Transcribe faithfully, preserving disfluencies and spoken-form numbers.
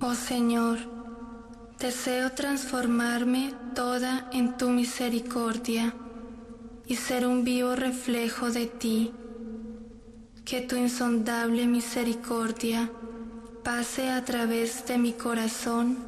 Oh Señor, deseo transformarme toda en tu misericordia y ser un vivo reflejo de ti. Que tu insondable misericordia pase a través de mi corazón